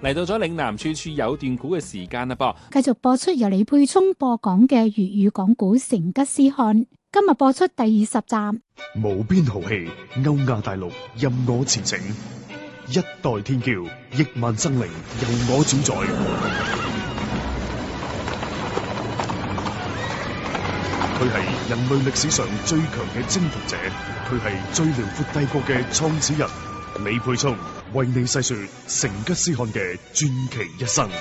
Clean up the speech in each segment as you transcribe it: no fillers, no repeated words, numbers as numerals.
嚟到咗嶺南處處有段古嘅時間啦噃， 繼續播出由李沛聰播講嘅粵語講古《成吉思汗》，今日播出第20集。 無邊豪氣，歐亞大陸任我馳騁，一代天驕，億萬生靈由我主宰。佢係人類歷史上最強嘅征服者，佢係最遼闊帝國嘅創始人。李沛聰為你細說成吉思汗嘅傳奇一生。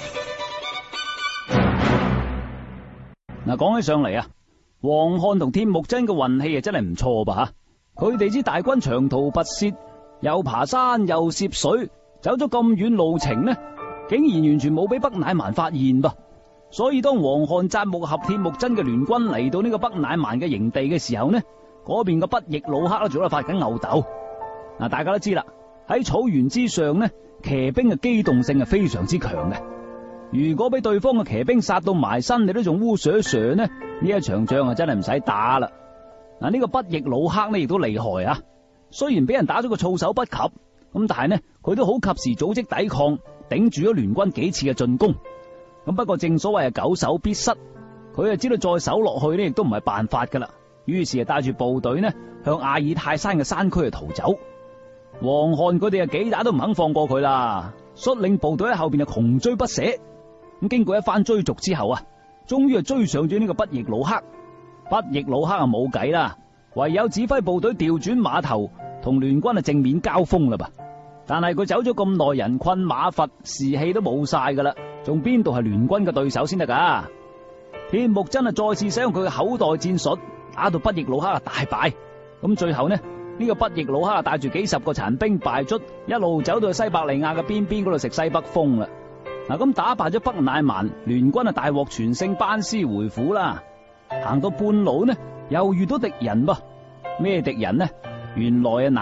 嗱，講起上嚟啊，黃漢同鐵木真嘅運氣啊真係唔錯吧吓！佢哋支大軍長途跋涉，又爬山又涉水，走咗咁遠路程呢，竟然完全冇俾北乃蠻發現噃。所以當黃漢扎木合鐵木真嘅聯軍嚟到呢個北乃蠻嘅營地嘅時候呢，嗰邊嘅北翼魯克咧仲喺度發緊吽哣。嗱，大家都知啦，喺草原之上呢，騎兵嘅機動性係非常之強嘅。如果俾對方嘅騎兵殺到埋身，你都仲烏蛇蛇呢，呢一場仗啊真係唔使打啦。嗱，呢個北翼魯克呢亦都厲害啊，雖然俾人打咗個措手不及，咁但係呢佢都好及時組織抵抗，頂住咗聯軍幾次嘅進攻。咁不過正所謂係久守必失，佢啊知道再守落去呢亦都唔係辦法噶啦，於是啊帶住部隊呢向阿爾泰山嘅山區去逃走。黃漢佢哋啊幾打都唔肯放過佢啦，率領部隊喺後邊就窮追不捨。咁經過一番追逐之後啊，終於係追上咗呢個北翼魯克。北翼魯克啊冇計啦，唯有指揮部隊調轉馬頭，同聯軍啊正面交鋒啦噃。但係佢走咗咁耐，人困馬乏，士氣都冇晒噶啦，仲邊度係聯軍嘅對手先得噶？鐵木真啊再次使用佢嘅口袋戰術，打到北翼魯克啊大敗。咁最後呢，呢個北翼魯克啊帶住幾十個殘兵敗卒，一路走到去西伯利亞嘅邊邊嗰度食西北風啦。嗱，咁打敗咗北乃蠻，聯軍啊大獲全勝，班師回府啦。行到半路呢，又遇到敵人噃。咩敵人呢？原來啊